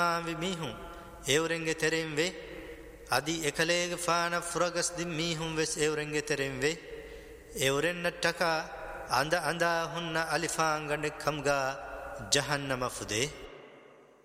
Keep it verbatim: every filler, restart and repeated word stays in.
ආවි මිහුන් එවරෙන්ගේ තෙරෙන් වේ අදි එකලේගේ ෆාන ෆුරගස් දි මිහුන් වෙස් එවරෙන්ගේ තෙරෙන් වේ එවරෙන්නට්ටක අඳ අඳා හුන්න අලිෆාන් ගණ්ඩ කම්ගා ජහන්නම ෆුදේ